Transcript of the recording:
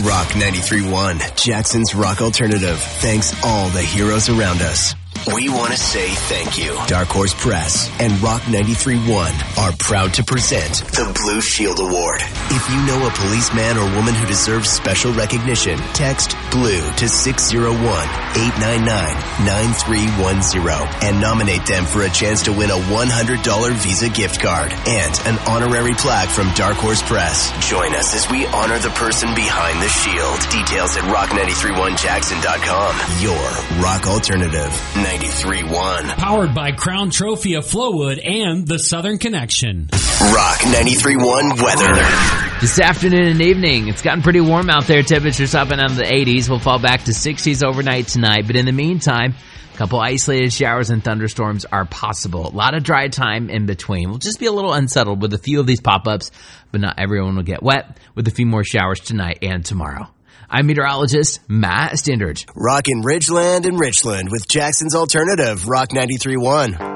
Rock 93.1, Jackson's Rock Alternative. Thanks all the heroes around us. We want to say thank you. Dark Horse Press and Rock 93.1 are proud to present the Blue Shield Award. If you know a policeman or woman who deserves special recognition, text BLUE to 601-899-9310 and nominate them for a chance to win a $100 Visa gift card and an honorary plaque from Dark Horse Press. Join us as we honor the person behind the shield. Details at rock931jackson.com. Your Rock Alternative 93.1. Powered by Crown Trophy of Flowwood and the Southern Connection. Rock 93.1 weather. This afternoon and evening, it's gotten pretty warm out there. Temperatures up and out of the 80s. We'll fall back to 60s overnight tonight. But in the meantime, a couple isolated showers and thunderstorms are possible. A lot of dry time in between. We'll just be a little unsettled with a few of these pop-ups, but not everyone will get wet with a few more showers tonight and tomorrow. I'm meteorologist Matt Stindridge. Rock in Ridgeland and Richland with Jackson's Alternative, Rock 93.1.